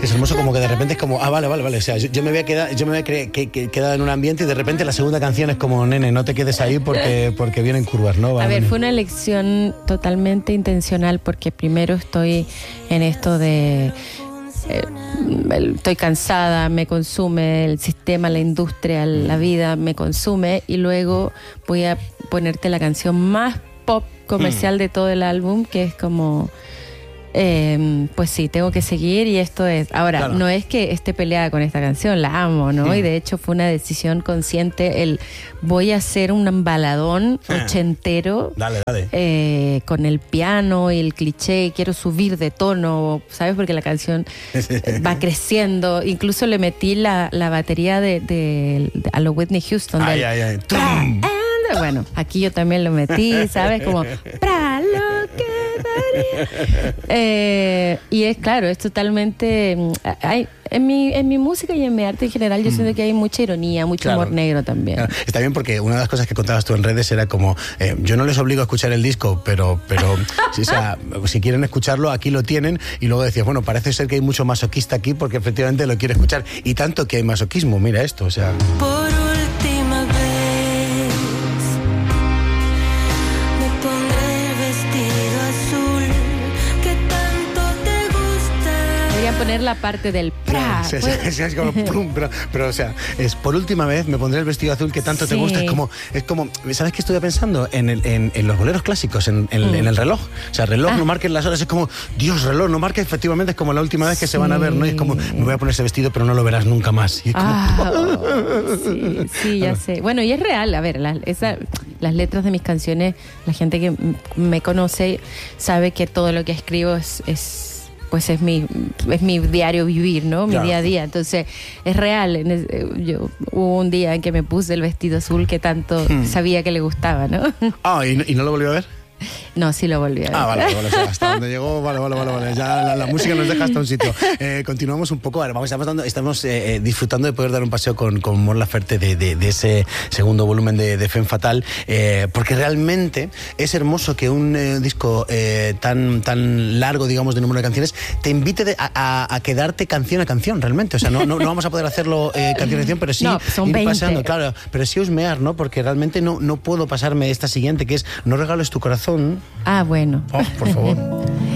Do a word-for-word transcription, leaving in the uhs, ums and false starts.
que es hermoso, como que de repente es como, ah, vale, vale, vale, o sea, yo, yo me había quedado, yo me había cre- que, que, quedado en un ambiente y de repente la segunda canción es como, nene, no te quedes ahí porque, porque vienen curvas, ¿no? Va, a ver, nene. fue una elección totalmente intencional porque primero estoy en esto de... Eh, estoy cansada, me consume el sistema, la industria, la vida me consume, y luego voy a ponerte la canción más pop comercial mm. de todo el álbum, que es como... Eh, pues sí, tengo que seguir y esto es... Ahora, claro. no es que esté peleada con esta canción, la amo, ¿no? Mm. Y de hecho fue una decisión consciente el voy a hacer un baladón ochentero dale, dale. Eh, con el piano y el cliché, quiero subir de tono, ¿sabes? Porque la canción va creciendo. Incluso le metí la, la batería de, de, de a lo Whitney Houston. Ay, del, ay, ay. And, bueno, aquí yo también lo metí, ¿sabes? Como para lo que daría. Eh, y es claro, es totalmente... Hay, en, mi, en mi música y en mi arte en general yo mm. siento que hay mucha ironía, mucho claro. humor negro también. Claro. Está bien porque una de las cosas que contabas tú en redes era como, eh, yo no les obligo a escuchar el disco, pero, pero si, o sea, si quieren escucharlo, aquí lo tienen. Y luego decías, bueno, parece ser que hay mucho masoquista aquí porque efectivamente lo quiere escuchar. Y tanto que hay masoquismo, mira esto, o sea... Por última vez poner la parte del pra. Sí, sí, sí, sí, es como plum, pero, pero o sea, es por última vez me pondré el vestido azul que tanto sí. te gusta. Es como, es como, ¿sabes qué estuve pensando? En, el, en, en los boleros clásicos, en, en, mm. en el reloj. O sea, reloj, ah. no marques las horas, es como, Dios, reloj, no marques, efectivamente es como la última vez que sí. se van a ver, ¿no? Y es como, me voy a poner ese vestido, pero no lo verás nunca más. Y es como, ah, oh, sí, sí, ya sé. Bueno, y es real, a ver, la, esa, las letras de mis canciones, la gente que me conoce sabe que todo lo que escribo es, es pues es mi es mi diario vivir, ¿no? Mi claro. día a día. Entonces, es real. Yo, hubo un día en que me puse el vestido azul que tanto hmm. sabía que le gustaba, ¿no? Ah, ¿y, ¿y no lo volvió a ver? No, sí lo volví a ver. Ah, vale, vale, o sea, hasta donde llegó, vale, vale, vale, vale. Ya la, la música nos deja hasta un sitio. Eh, continuamos un poco, a ver, vamos, estamos, dando, estamos eh, disfrutando de poder dar un paseo con, con Mon Laferte de, de, de ese segundo volumen de, de Femme Fatale, eh, porque realmente es hermoso que un eh, disco eh, tan, tan largo, digamos, de número de canciones, te invite de, a, a, a quedarte canción a canción, realmente. O sea, no, no, no vamos a poder hacerlo eh, canción a canción, pero sí no, son ir veinte. pasando, claro, pero sí husmear, ¿no? Porque realmente no, no puedo pasarme esta siguiente, que es No regales tu corazón. Ah, bueno. Oh, por favor.